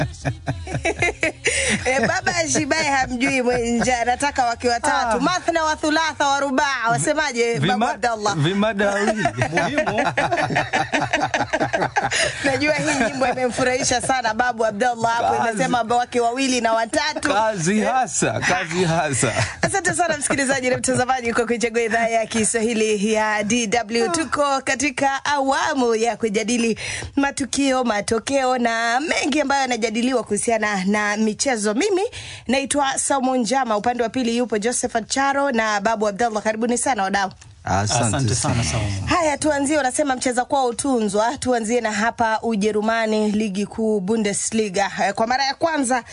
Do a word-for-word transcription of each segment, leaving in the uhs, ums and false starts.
E, baba Shibai hamjui mwenja, nataka wake watatu. Ah. Mathna wa thulatha wa rubaa. Wasemaje Babu Abdallah? Vimadawi muhimu. Najua hii nyimbo imemfurahisha sana Babu Abdallah hapo, imesema wake wawili na watatu. Kazi hasa, kazi hasa. Asante sana msikilizaji na mtazamaji kwa kuchagua idhaa ya Kiswahili ya D W. Tuko katika awamu ya kujadili matukio, matokeo na mengi ambayo yanajadiliwa kuhusiana na michezo. Mimi naitwa Saumu Njama, upande wa pili yupo Josephat Charo na Babu Abdallah. Karibuni sana wadau. Asante, Asante sana Saumu. Haya, tuanzie, unasema mcheza kwao utunzwa. Tuanzie na hapa Ujerumani, ligi kuu Bundesliga. Kwa mara ya kwanza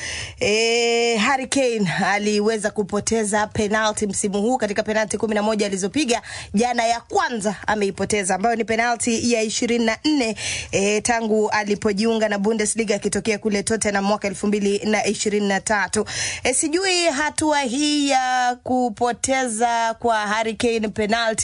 eh, Harry Kane aliweza kupoteza penalti msimu huu katika penalti kumi na moja alizopiga. Jana ya kwanza ameipoteza, ambayo ni penalti ya ishirini na nne eh, tangu alipojiunga na Bundesliga akitokea kule Tottenham mwaka elfu mbili na ishirini na tatu. Eh, sijui hatua hii ya kupoteza kwa Harry Kane penalti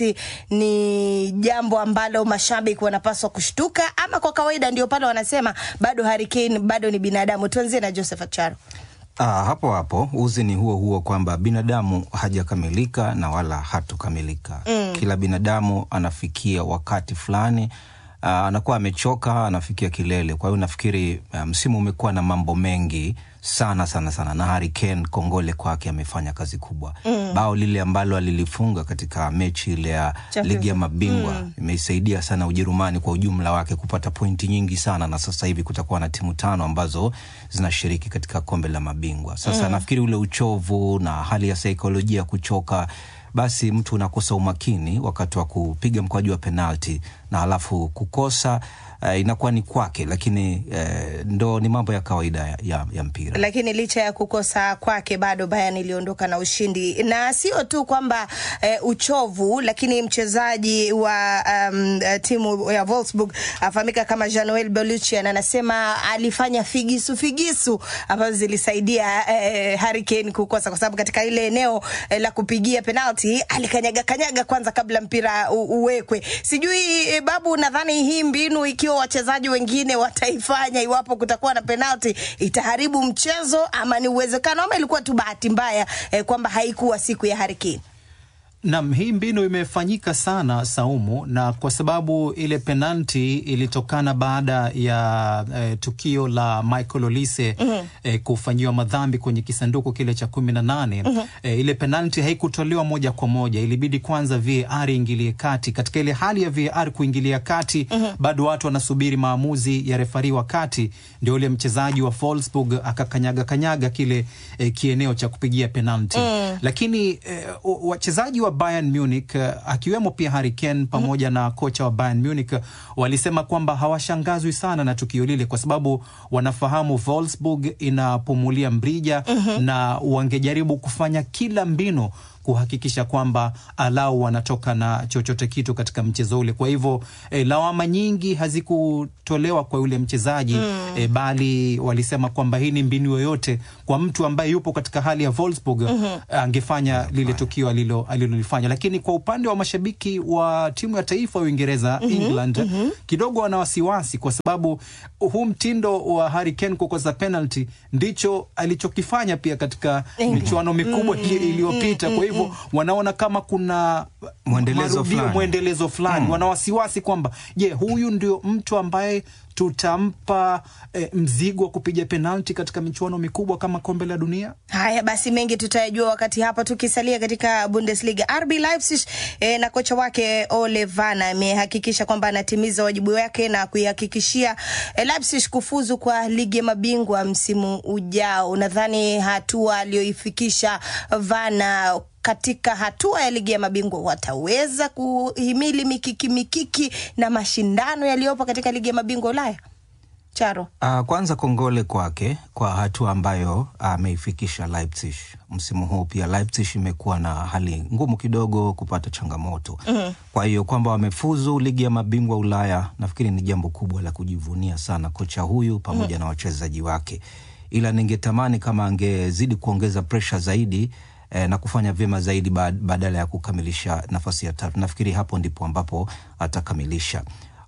ni jambo ambalo mashabiki wanapaswa kushtuka, ama kwa kawaida ndio pale wanasema bado Harry Kane bado ni binadamu? Tuanzie na Joseph Charo. Ah, hapo hapo uzi ni huo huo kwamba binadamu hajakamilika na wala hatokamilika. Mm. Kila binadamu anafikia wakati fulani uh, anakuwa amechoka, anafikia kilele. Kwa hiyo nafikiri msimu um, umekuwa na mambo mengi sana sana sana, na Harry Kane kongole kwake, amefanya kazi kubwa. Mm. Bao lile ambalo alilifunga katika mechi ile ya ligi ya mabingwa mm. imeisaidia sana Ujerumani kwa ujumla wake kupata pointi nyingi sana, na sasa hivi kutakuwa na timu tano ambazo zinashiriki katika kombe la mabingwa. Sasa mm. nafikiri ule uchovu na hali ya saikolojia kuchoka, basi mtu unakosa umakini wakati wa kupiga mkwaju wa penalti, na halafu kukosa uh, inakuwa ni kwake, lakini uh, ndo ni mambo ya kawaida ya, ya mpira. Lakini licha ya kukosa kwake bado Bayern iliondoka na ushindi. Na sio tu kwamba uh, uchovu, lakini mchezaji wa um, uh, timu ya Wolfsburg afahamika kama Jean-Noel Belluccian anasema alifanya figisu figisu ambazo zilisaidia uh, Harry Kane kukosa, kwa sababu katika ile eneo uh, la kupigia penalti alikanyaga kanyaga kwanza kabla mpira uwekwe. Sijui e, Babu, nadhani hii mbinu ikiwa wachezaji wengine wataifanya iwapo kutakuwa na penalti itaharibu mchezo, ama ni uwezekano ama ilikuwa tu bahati mbaya e, kwamba haikuwa siku ya Harry Kane? Naam, hii mbinu imefanyika sana Saumu, na kwa sababu ile penalti ilitokana baada ya eh, tukio la Michael Olise mm-hmm. eh, kufanyiwa madhambi kwenye kisanduku kile cha kumi na nane. Mm-hmm. Eh, ile penalti haikutolewa moja kwa moja, ilibidi kwanza V A R ingilie kati. Katika ile hali ya V A R kuingilia kati, mm-hmm. bado watu wanasubiri maamuzi ya refari wa kati, ndio ule mchezaji wa Wolfsburg akakanyaga kanyaga kile eh, kieneo cha kupigia penalti. Mm. Lakini eh, wachezaji wa Bayern Munich uh, akiwemo pia Harry Kane pamoja mm. na kocha wa Bayern Munich uh, walisema kwamba hawashangazwi sana na tukio lile, kwa sababu wanafahamu Wolfsburg inapumulia mrija mm-hmm. na wangejaribu kufanya kila mbinu kuhakikisha kwamba alau wanatoka na chochote kitu katika mchezo ule. Kwa hivyo e, lawama nyingi hazikutolewa kwa yule mchezaji mm. e, bali walisema kwamba hii ni mbinu yoyote kwa mtu ambaye yupo katika hali ya Wolfsburg mm-hmm. angefanya lile tukio alilo alilolifanya. Lakini kwa upande wa mashabiki wa timu ya taifa ya Uingereza mm-hmm. England mm-hmm. kidogo wana wasiwasi, kwa sababu huu mtindo wa Harry Kane kukosa penalty ndicho alichokifanya pia katika michuano mikubwa mm-hmm. iliyopita. Kwa hivyo wanaona kama kuna muendelezo fulani, muendelezo fulani. Mm. Wana wasiwasi kwamba je, huyu ndio mtu ambaye tutampa eh, mzigo wa kupiga penalti katika michuano mikubwa kama kombe la dunia? Haya basi, mengi tutayajua wakati hapa. Tukisalia katika Bundesliga, R B Leipzig eh, na kocha wake Ole Werner amehakikisha kwamba anatimiza wajibu wake na kuihakikishia eh, Leipzig kufuzu kwa ligi ya mabingwa msimu ujao. Nadhani hatua aliyoifikisha Werner katika hatua ya ligi ya mabingwa wataweza kuhimili mikiki mikiki na mashindano yaliyopo katika ligi ya mabingwa Ulaya? Charo. Uh, kwanza kongole kwake kwa hatua ambayo ameifikisha uh, Leipzig. Msimu huu pia Leipzig imekuwa na hali ngumu kidogo kupata changamoto. Mm-hmm. Kwa hiyo kwamba wamefuzu ligi ya mabingwa Ulaya, nafikiri ni jambo kubwa la kujivunia sana kocha huyu pamoja mm-hmm. na wachezaji wake. Ila ningetamani kama angezidi kuongeza pressure zaidi eh, na kufanya vyema zaidi badala ya kukamilisha nafasi ya tatu. Nafikiri hapo ndipo ambapo atakamilisha.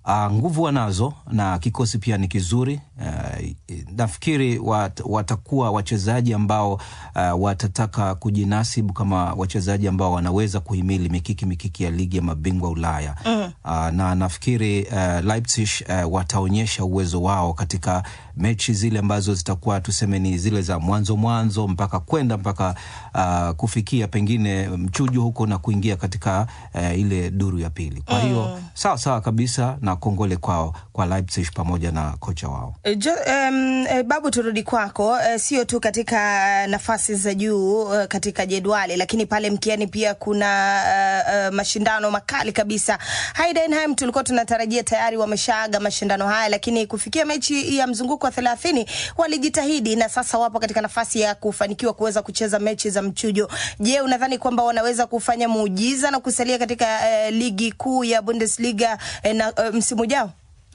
Uh, nguvu wanazo na kikosi pia ni kizuri. Uh, nafikiri wat, watakuwa wachezaji ambao uh, watataka kujinasibu kama wachezaji ambao wanaweza kuhimili mikiki mikiki ya ligi ya mabingwa Ulaya. Mm. Uh, na nafikiri uh, Leipzig uh, wataonyesha uwezo wao katika mechi zile ambazo zitakuwa tuseme ni zile za mwanzo mwanzo mpaka kwenda mpaka uh, kufikia pengine mchujo huko na kuingia katika uh, ile duru ya pili. Kwa hiyo mm. sawa sawa kabisa na kongole kwao kwa Leipzig pamoja na kocha wao. Jo, um, Babu, turudi kwako. Uh, sio tu katika nafasi za juu uh, katika jedwali, lakini pale mkiani pia kuna uh, uh, mashindano makali kabisa. Heidenheim tulikuwa tunatarajia tayari wameshaaga mashindano haya, lakini kufikia mechi ya mzunguko wa thelathini walijitahidi na sasa wapo katika nafasi ya kufanikiwa kuweza kucheza mechi za mchujo. Je, unadhani kwamba wanaweza kufanya muujiza na kusalia katika uh, ligi kuu ya Bundesliga uh, na uh, msimu ujao?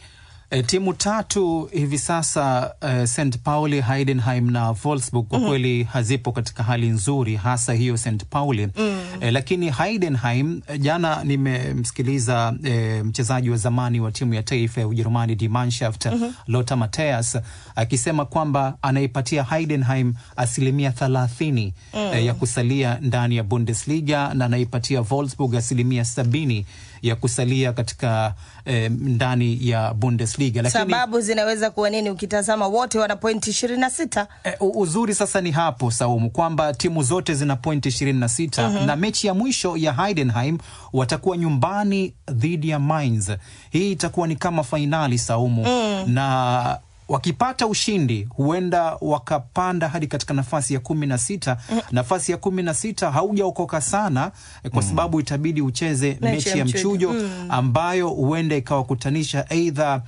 E, timu tatu hivi sasa uh, Saint Pauli, Heidenheim na Wolfsburg kwa kweli mm -hmm. hazipo katika hali nzuri, hasa hiyo Saint Pauli. Mm. E, lakini Heidenheim, jana nimemsikiliza e, mchezaji wa zamani wa timu ya taifa ya Ujerumani Die Mannschaft mm -hmm. Lothar Matthäus akisema kwamba anaipatia Heidenheim asilimia thelathini mm. e, ya kusalia ndani ya Bundesliga na anaipatia Wolfsburg asilimia sabini ya kusalia katika eh, ndani ya Bundesliga. Lakini sababu zinaweza kuwa nini ukitazama wote wana pointi ishirini na sita? Eh, uzuri sasa ni hapo Saumu kwamba timu zote zina pointi ishirini na sita mm -hmm. na mechi ya mwisho ya Heidenheim watakuwa nyumbani dhidi ya Mainz. Hii itakuwa ni kama finali Saumu mm. na wakipata ushindi huenda wakapanda hadi katika nafasi ya kumi na sita. Mm. Nafasi ya kumi na sita haujaokoka sana kwa sababu itabidi ucheze mechi ya mchujo mm. ambayo huenda ikawakutanisha either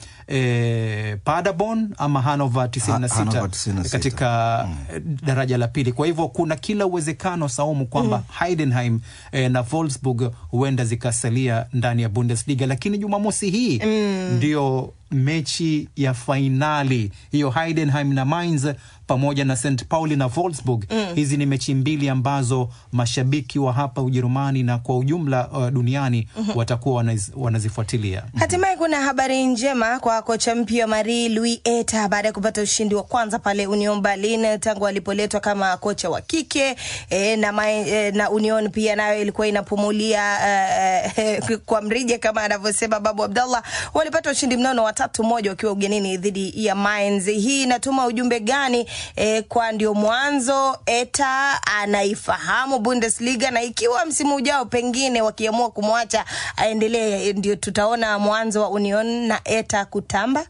eh, Paderborn ama Hannover tisini na sita, ha, tisini na sita katika mm. daraja la pili. Kwa hivyo kuna kila uwezekano Saumu kwamba mm. Heidenheim eh, na Wolfsburg huenda zikasalia ndani ya Bundesliga, lakini Jumamosi hii mm. ndio mechi ya finali hiyo, Heidenheim na Mainz pamoja na Saint Pauli na Wolfsburg. Mm. Hizi ni mechi mbili ambazo mashabiki wa hapa Ujerumani na kwa ujumla uh, duniani mm -hmm. watakuwa wanaz, wanazifuatilia. Hatimaye kuna habari njema kwa kocha mpya Marie-Louise Eta baada ya kupata ushindi wa kwanza pale Union Berlin tangu alipoletwa kama kocha wa kike e, na mai, e, na Union pia nayo ilikuwa inapumulia uh, kwa mrije kama anavyosema Babu Abdallah. Walipata ushindi mnono wa tatu moja wakiwa ugenini dhidi ya Mainz. Hii inatuma ujumbe gani E, kwa ndio mwanzo Eta anaifahamu Bundesliga, na ikiwa msimu ujao pengine wakiamua kumwacha aendelee ndio tutaona mwanzo wa Union na Eta kutamba?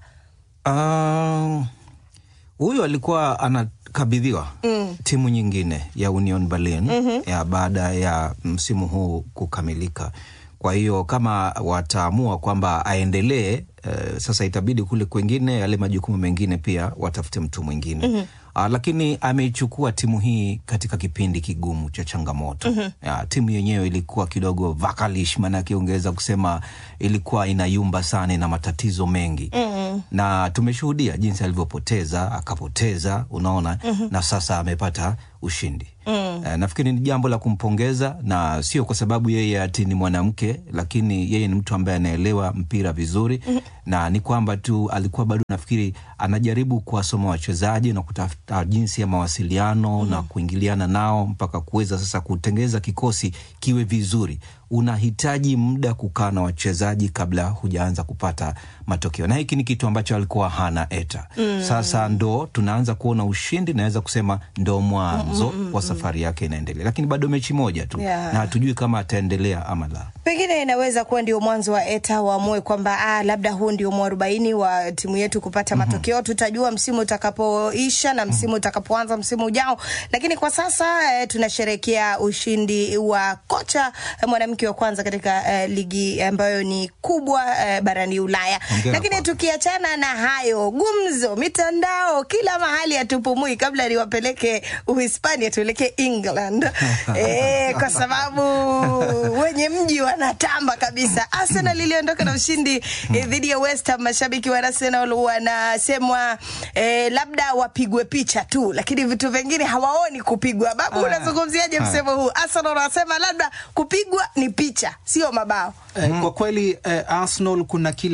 Uh, huyo alikuwa anakabidhiwa mm. timu nyingine ya Union Berlin mm -hmm. ya baada ya msimu huu kukamilika. Kwa hiyo kama wataamua kwamba aendelee, uh, sasa itabidi kule kwingine yale majukumu mengine pia watafute mtu mwingine. Mm -hmm. Uh, lakini ameichukua timu hii katika kipindi kigumu cha changamoto. Mm -hmm. Ya, timu yenyewe ilikuwa kidogo vakalish, maana kiongeza kusema ilikuwa inayumba sana na matatizo mengi. Mm -hmm. Na tumeshuhudia jinsi alivyopoteza, akapoteza, unaona, mm -hmm. na sasa amepata ushindi. Mm. Uh, nafikiri ni jambo la kumpongeza, na sio kwa sababu yeye ati ni mwanamke, lakini yeye ni mtu ambaye anaelewa mpira vizuri. Mm. Na ni kwamba tu alikuwa bado nafikiri anajaribu kuwasoma wachezaji na kutafuta jinsi ya mawasiliano mm. na kuingiliana nao mpaka kuweza sasa kutengeza kikosi kiwe vizuri. Unahitaji muda kukaa na wachezaji kabla hujaanza kupata matokeo, na hiki ni kitu ambacho alikuwa hana Eta. Mm. Sasa ndo tunaanza kuona ushindi, naweza kusema ndo mwanzo mm, mm, wa safari yake inaendelea, lakini bado mechi moja tu. Yeah. Na hatujui kama ataendelea ama la. Pengine inaweza kuwa ndio mwanzo wa Eta waamue kwamba ah, labda huu ndio mwarobaini wa timu yetu kupata mm-hmm. matokeo. Tutajua msimu utakapoisha na msimu utakapoanza msimu ujao, lakini kwa sasa eh, tunasherehekea ushindi wa kocha eh, mwanamke wa kwanza katika eh, ligi ambayo ni kubwa eh, barani Ulaya. Ongea lakini kwa. Tukiachana na hayo, gumzo mitandao kila mahali atupumui. Kabla niwapeleke Uhispania tuelekee England eh, kwa sababu wenye mji wanatamba kabisa. Arsenal iliondoka na ushindi eh, dhidi ya West Ham. Mashabiki wa Arsenal wanasemwa eh, labda wapigwe picha tu, lakini vitu vingine hawaoni kupigwa. Babu, unazungumziaje msemo huu? Arsenal wanasema labda kupigwa ni picha, sio mabao. Eh, kwa kweli eh, Arsenal kuna kila dalili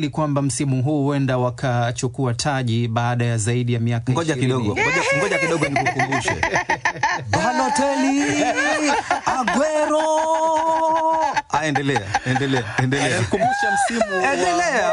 dalili kwamba msimu huu huenda wakachukua taji baada ya zaidi ya miaka Ngoja kidogo, ngoja, ngoja kidogo nikukumbushe. Balotelli, Aguero. Ah, endelea, endelea, endelea. Kumbusha msimu endelea.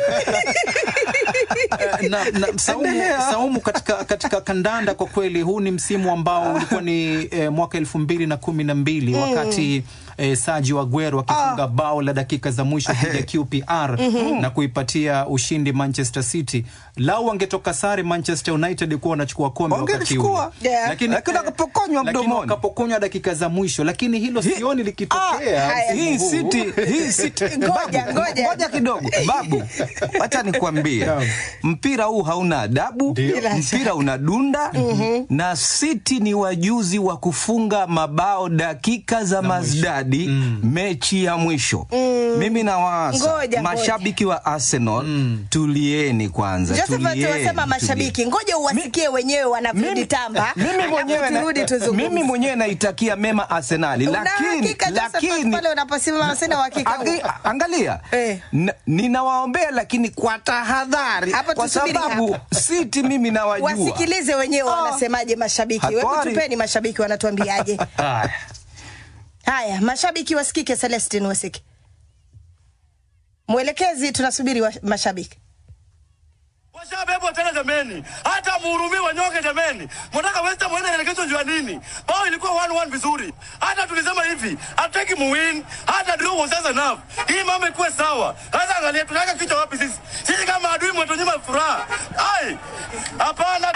na, na Saumu, Saumu katika katika kandanda kwa kweli huu ni msimu ambao ulikuwa ni eh, mwaka elfu mbili na kumi na mbili mm. wakati eh, Sergio Aguero akifunga ah. bao la dakika za mwisho dhidi ya Q P R mm-hmm. na kuipatia ushindi Manchester City. Lau wangetoka sare Manchester United ilikuwa wanachukua kombe wakati ule. Yeah. Lakini lakini akapokonywa mdomoni. Lakini akapokonywa dakika za mwisho, lakini hilo sioni likitokea. Ah, hii City, hii City. Ngoja, ngoja. Ngoja kidogo. Babu, acha nikwambie. Mpira huu hauna adabu, mpira unadunda mm-hmm. na City ni wajuzi wa kufunga mabao dakika za mazdadi mm. mechi ya mwisho. Mm. Mimi nawaasa mashabiki wa Arsenal mm. tulieni kwanza. Joseph tunasema mashabiki, ngoja uwasikie wenyewe wanavyojitamba. Mimi mwenyewe na, mimi mwenyewe naitakia mema Arsenal, lakini lakini pale unaposema Arsenal hakika. Angalia. Eh. Ninawaombea lakini kwa tahadhari kwa sababu hapa. City mimi nawajua. Wasikilize wenyewe oh. wanasemaje mashabiki. Wewe tupeni mashabiki wanatuambiaje. Haya, mashabiki wasikike. Celestine wasiki. Mwelekezi tunasubiri wa mashabiki. Washabebo tena jameni. Hata muhurumie wanyonge jameni. Mnataka West Ham muende elekezo jua nini? Bao ilikuwa one one vizuri. Hata tulisema hivi, hataki muwin, hata draw was enough. Hii mambo ikuwe sawa. Sasa angalia tunataka kichwa wapi sisi? Sisi kama adui mwetu nyuma furaha. Ai! Hapana.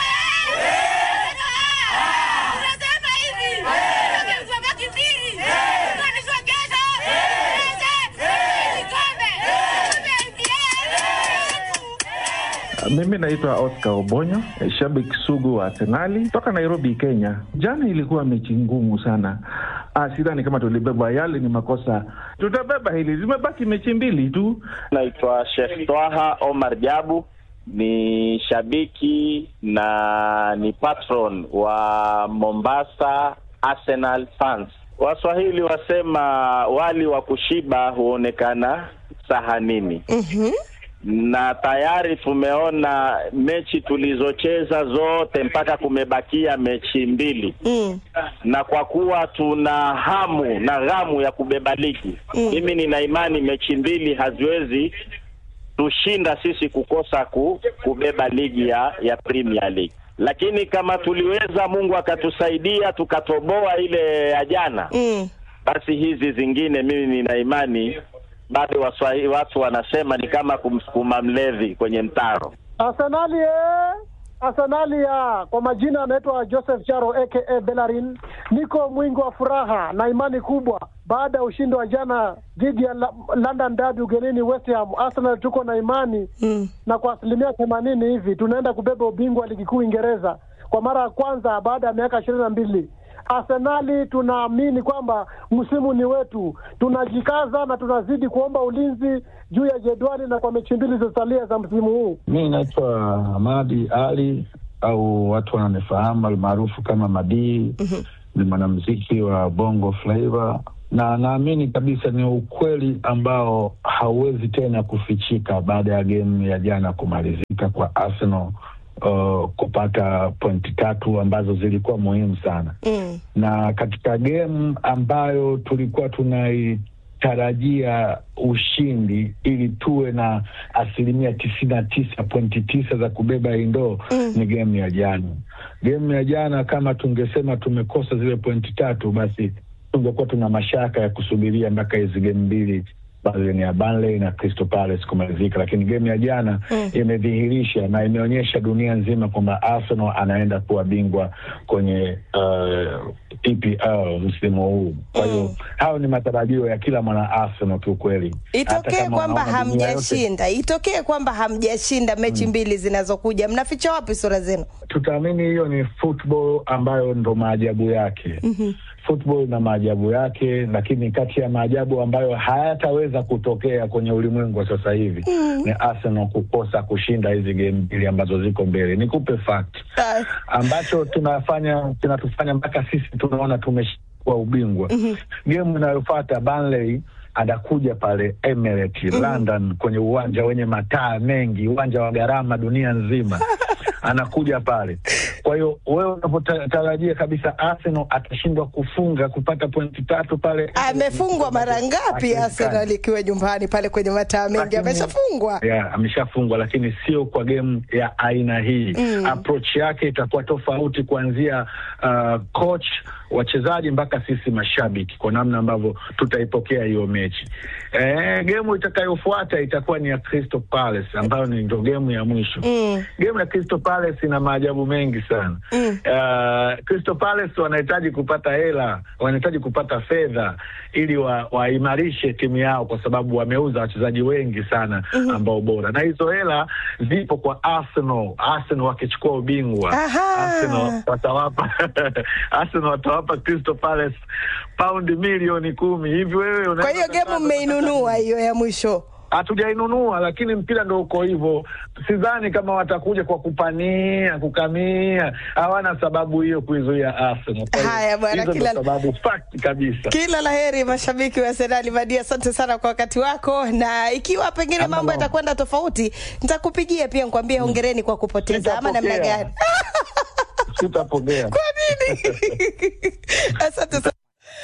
Tunasema hivi. Tunasema hivi. Mimi naitwa Oscar Obonyo, shabiki sugu wa Arsenal toka Nairobi, Kenya. Jana ilikuwa mechi ngumu sana. Ah, sidhani kama tulibeba, yale ni makosa. Tutabeba hili, zimebaki mechi mbili tu. Naitwa Sheikh Twaha Omar Jabu, ni shabiki na ni patron wa Mombasa Arsenal fans. Waswahili wasema wali wa kushiba huonekana sahanini. Mhm. Na tayari tumeona mechi tulizocheza zote mpaka kumebakia mechi mbili. Mm. Na kwa kuwa tuna hamu na ghamu ya kubeba ligi, mm. mimi nina imani mechi mbili haziwezi tushinda sisi kukosa ku, kubeba ligi ya, ya Premier League. Lakini kama tuliweza, Mungu akatusaidia tukatoboa ile ya jana, mm. basi hizi zingine mimi nina imani bado waswahili watu wanasema ni kama kumsukuma mlevi kwenye mtaro. Arsenali eh Arsenali ya kwa majina anaitwa Joseph Charo aka Bellerin. Niko mwingi wa furaha na imani kubwa baada ya ushindi wa jana dhidi ya London Derby ugenini West Ham. Arsenal tuko na imani mm. na kwa asilimia themanini hivi tunaenda kubeba ubingwa ligi kuu Uingereza kwa mara ya kwanza baada ya miaka ishirini na mbili. Arsenali tunaamini kwamba msimu ni wetu. Tunajikaza na tunazidi kuomba ulinzi juu ya jedwali na kwa mechi mbili zilizosalia za msimu huu. Mimi naitwa Hamadi Ali au watu wananifahamu almaarufu kama Madi. Mm-hmm. Ni mwanamuziki wa Bongo Flava na naamini kabisa ni ukweli ambao hauwezi tena kufichika baada ya game ya jana kumalizika kwa Arsenal Uh, kupata pointi tatu ambazo zilikuwa muhimu sana. Mm. Na katika game ambayo tulikuwa tunaitarajia ushindi ili tuwe na asilimia tisini na tisa pointi tisa za kubeba indoo, mm. ni game ya jana. Game ya jana kama tungesema tumekosa zile pointi tatu, basi tungekuwa tuna mashaka ya kusubiria mpaka hizi game mbili ni ya Burnley na Crystal Palace kumalizika, lakini game ya jana mm. imedhihirisha na imeonyesha dunia nzima kwamba Arsenal anaenda kuwa bingwa kwenye uh, E P L msimu huu. Kwa hiyo mm. hao ni matarajio ya kila mwana Arsenal kiukweli. Itokee kwamba hamjashinda, itokee kwamba hamjashinda mechi mm. mbili zinazokuja, mnaficha wapi sura zenu? Tutaamini hiyo ni football ambayo ndo maajabu yake. Mm-hmm. Football na maajabu yake, lakini kati ya maajabu ambayo hayataweza kutokea kwenye ulimwengu wa sasa hivi mm. ni Arsenal kukosa kushinda hizi game mbili ambazo ziko mbele. Nikupe fact uh. ambacho tunafanya tunatufanya mpaka sisi tunaona tumeshikwa ubingwa. Mm-hmm. Game inayofuata Burnley anakuja pale Emirates mm. London, kwenye uwanja wenye mataa mengi, uwanja wa gharama dunia nzima. Anakuja pale. Kwa hiyo wewe unapotarajia kabisa Arsenal atashindwa kufunga kupata pointi tatu pale. Amefungwa mara ngapi Arsenal ikiwa nyumbani pale kwenye mataa mengi? Ameshafungwa. Yeah, ameshafungwa, lakini sio kwa game ya aina hii. Mm. Approach yake itakuwa tofauti kuanzia uh, coach, wachezaji mpaka sisi mashabiki, kwa namna ambavyo tutaipokea hiyo mechi. Eh, game itakayofuata itakuwa ni ya Crystal Palace, ambayo ni ndio game ya mwisho. Mm. Game ya Crystal Palace ina maajabu mengi sana. Mm. Uh, Crystal Palace wanahitaji kupata hela, wanahitaji kupata fedha ili waimarishe wa timu yao, kwa sababu wameuza wachezaji wengi sana ambao bora. Na hizo hela zipo kwa Arsenal. Arsenal wakichukua ubingwa, Arsenal watawapa Arsenal watawapa Crystal Palace paundi milioni kumi. Hivi wewe una... Kwa hiyo game mmeinunua hiyo ya mwisho? Hatujainunua, lakini mpira ndio uko hivyo. Sidhani kama watakuja kwa kupania, kukamia. Hawana sababu hiyo kuizuia Arsenal. Haya bwana, kila sababu fact kabisa. Kila laheri mashabiki wa Arsenal. Madia, asante sana kwa wakati wako, na ikiwa pengine mambo yatakwenda tofauti nitakupigia pia nikwambie hongereni kwa kupoteza ama namna gani. Sitapokea. Kwa nini? Asante sana.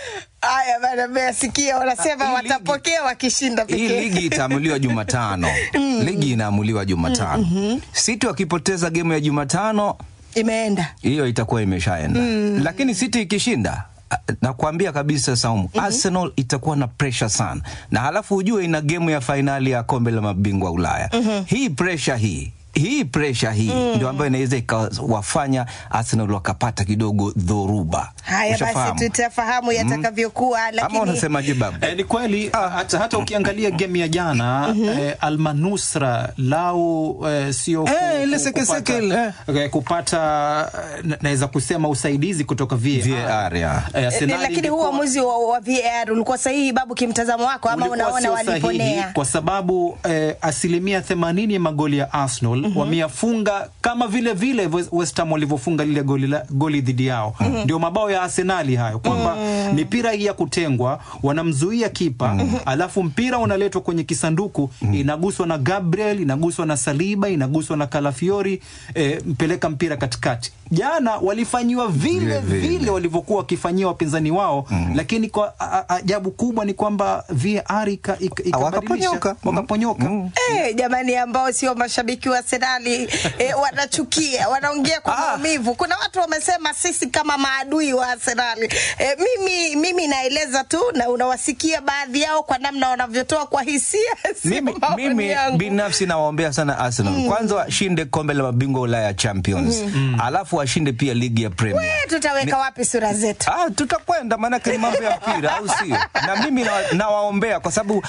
Aya bana, mmesikia wanasema watapokea wakishinda pekee. Hii ligi itaamuliwa Jumatano. mm. Ligi inaamuliwa Jumatano. Mm-hmm. City wakipoteza game ya Jumatano imeenda. Hiyo itakuwa imeshaenda. Mm. Lakini City ikishinda, nakwambia kabisa Saumu, mm-hmm. Arsenal itakuwa na pressure sana. Na halafu ujue ina game ya finali ya kombe la mabingwa Ulaya. Mm-hmm. Hii pressure hii Hii pressure hii mm. ndio ambayo inaweza ikawafanya Arsenal wakapata kidogo dhoruba. Haya basi tutafahamu yatakavyokuwa. Mm. Lakini ama unasemaje babu? Eh, ni kweli ah. hata, hata ukiangalia game ya jana mm-hmm. eh, Al-Manusra lao eh, sio eh, ile sekeseke eh, kupata naweza kusema usaidizi kutoka V A R. V A R ya. Eh, eh, lakini huo uamuzi wa, wa V A R ulikuwa sahihi babu kimtazamo wako, ama unaona waliponea? Kwa sababu eh, asilimia themanini ya magoli ya Arsenal mm-hmm. wameyafunga kama vile vile West Ham walivyofunga lile goli la, goli dhidi yao. Mm-hmm. Ndio mabao ya Arsenal hayo, kwamba mm-hmm. mipira hii ya kutengwa wanamzuia kipa, mm-hmm. alafu mpira unaletwa kwenye kisanduku, mm-hmm. inaguswa na Gabriel, inaguswa na Saliba, inaguswa na Calafiori, eh, mpeleka mpira katikati. Jana walifanywa vile vile, vile walivyokuwa wakifanyia wapinzani wao, mm-hmm. lakini kwa ajabu kubwa ni kwamba V A R ikabadilisha, wakaponyoka wakaponyoka. Mm-hmm. Eh, jamani, ambao sio mashabiki wa Arsenal eh, wanachukia, wanaongea kwa maumivu. Kuna watu wamesema sisi kama maadui wa Arsenal. Eh, mimi mimi naeleza tu na unawasikia baadhi yao kwa namna wanavyotoa kwa hisia. Mimi mimi binafsi nawaombea sana Arsenal. Mm. Kwanza washinde kombe la mabingwa Ulaya Champions. Mm. Alafu washinde pia ligi ya Premier. Wewe tutaweka ni... wapi sura zetu? Ah, tutakwenda maana ni mambo ya mpira au sio? Na mimi nawaombea na kwa sababu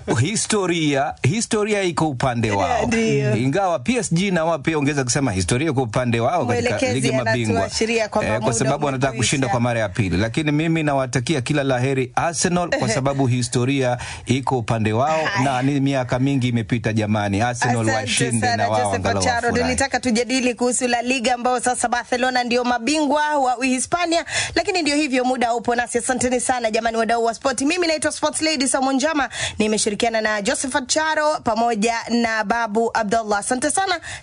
historia historia iko upande wao. Ingawa P S G na wao pia ongeza kusema historia iko upande wao katika ligi ya mabingwa. Eh, kwa sababu wanataka kushinda kwa mara ya pili. Lakini mimi nawatakia kila laheri Arsenal kwa sababu historia iko upande wao. Na ni miaka mingi imepita jamani. Arsenal washinde na wao angalau. Nilitaka tujadili kuhusu La Liga ambao sasa Barcelona ndio mabingwa wa Uhispania, lakini ndio hivyo, muda upo nasi. Asanteni sana jamani wadau wa sport. Mimi naitwa Sports Lady Samonjama, nimeshirikiana na Josephat Charo pamoja na Babu Abdullah. Asante sana.